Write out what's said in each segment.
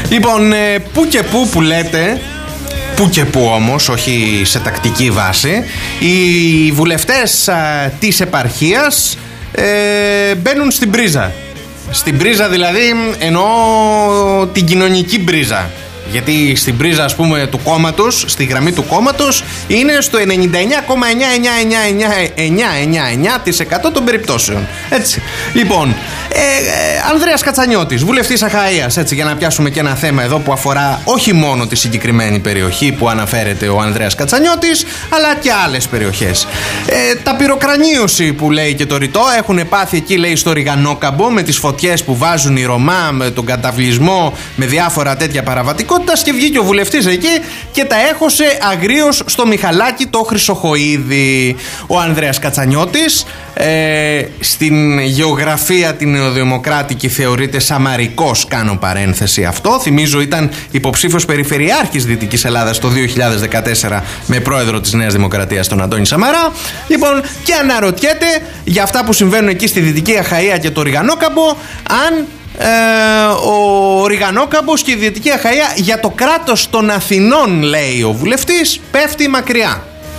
Λοιπόν, που και που λέτε, που και που όμως, όχι σε τακτική βάση, οι βουλευτές της επαρχίας μπαίνουν στην πρίζα. Στην πρίζα δηλαδή εννοώ την κοινωνική πρίζα. Γιατί στην πρίζα, ας πούμε, του κόμματος, στη γραμμή του κόμματος, είναι στο 99,99999% των περιπτώσεων. Έτσι. Λοιπόν, Ανδρέας Κατσανιώτης, βουλευτής Αχαΐας, έτσι, για να πιάσουμε και ένα θέμα εδώ που αφορά όχι μόνο τη συγκεκριμένη περιοχή που αναφέρεται ο Ανδρέας Κατσανιώτης, αλλά και άλλες περιοχές. Τα πυροκρανίωση που λέει και το ρητό έχουν πάθει εκεί, λέει, στο Ριγανόκαμπο, με τις φωτιές που βάζουν οι Ρωμά, με τον καταβλισμό, με διάφορα τέτοια παραβατικότητα. Και βγήκε ο βουλευτής εκεί και τα έχωσε αγρίως στο Μιχαλάκι το Χρυσοχοΐδη. Ο Ανδρέας Κατσανιώτης στην γεωγραφία την νεοδημοκράτικη θεωρείται σαμαρικός, κάνω παρένθεση αυτό. Θυμίζω ήταν υποψήφιος περιφερειάρχης Δυτικής Ελλάδας το 2014 με πρόεδρο της Νέας Δημοκρατίας τον Αντώνη Σαμαρά. Λοιπόν, και αναρωτιέται για αυτά που συμβαίνουν εκεί στη Δυτική Αχαΐα και το Ριγανόκαμπο, αν ο Ριγανόκαμπος και η Δυτική Αχαΐα για το κράτος των Αθηνών, λέει ο βουλευτής, πέφτει μακριά.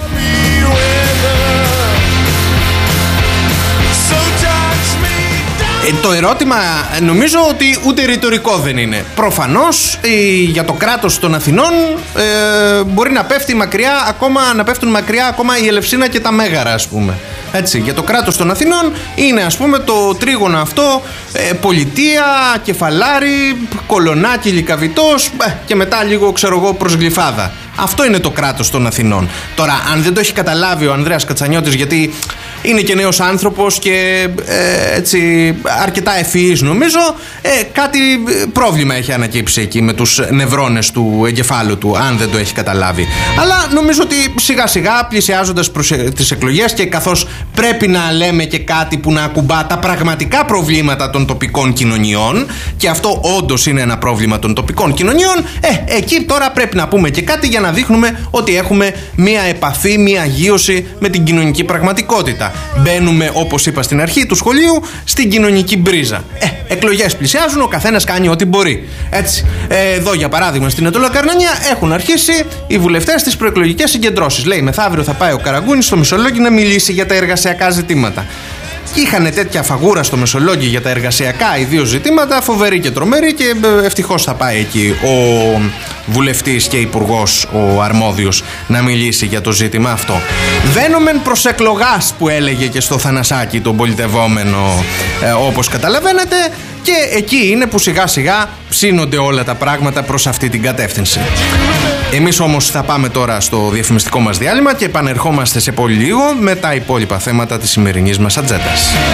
Το ερώτημα νομίζω ότι ούτε ρητορικό δεν είναι. Προφανώς για το κράτος των Αθηνών μπορεί να πέφτει μακριά, ακόμα, να πέφτουν μακριά ακόμα η Ελευσίνα και τα Μέγαρα, ας πούμε. Έτσι, για το κράτος των Αθηνών είναι, ας πούμε, το τρίγωνο αυτό, πολιτεία, κεφαλάρι, κολονάκι, λυκαβητός και μετά λίγο, ξέρω εγώ, προς Γλυφάδα. Αυτό είναι το κράτος των Αθηνών. Τώρα, αν δεν το έχει καταλάβει ο Ανδρέας Κατσανιώτης, γιατί είναι και νέος άνθρωπος και έτσι αρκετά ευφυής νομίζω, κάτι πρόβλημα έχει ανακύψει εκεί με τους νευρώνες του εγκεφάλου του, αν δεν το έχει καταλάβει. Αλλά νομίζω ότι σιγά σιγά, πλησιάζοντας προς τις εκλογές και καθώς πρέπει να λέμε και κάτι που να ακουμπά τα πραγματικά προβλήματα των τοπικών κοινωνιών, και αυτό όντως είναι ένα πρόβλημα των τοπικών κοινωνιών, εκεί τώρα πρέπει να πούμε και κάτι για να δείχνουμε ότι έχουμε μία επαφή, μία αγίωση με την κοινωνική πραγματικότητα. Μπαίνουμε, όπως είπα στην αρχή του σχολείου, στην κοινωνική μπρίζα. Εκλογές πλησιάζουν, ο καθένας κάνει ό,τι μπορεί. Έτσι. Εδώ, για παράδειγμα, στην Αιτωλοκαρνανία έχουν αρχίσει οι βουλευτές στις προεκλογικές συγκεντρώσεις. Λέει, μεθαύριο θα πάει ο Καραγκούνης στο Μεσολόγγι να μιλήσει για τα εργασιακά ζητήματα. Είχανε τέτοια φαγούρα στο Μεσολόγγι για τα εργασιακά ιδίως ζητήματα, φοβερή και τρομερή, και ευτυχώς θα πάει εκεί ο βουλευτής και υπουργός, ο αρμόδιος, να μιλήσει για το ζήτημα αυτό. Βαίνομεν προς εκλογάς, που έλεγε και στο Θανασάκι τον πολιτευόμενο, όπως καταλαβαίνετε, και εκεί είναι που σιγά σιγά ψήνονται όλα τα πράγματα προς αυτή την κατεύθυνση. Εμείς όμως θα πάμε τώρα στο διαφημιστικό μας διάλειμμα και επανερχόμαστε σε πολύ λίγο με τα υπόλοιπα θέματα της σημερινής μας ατζέντας.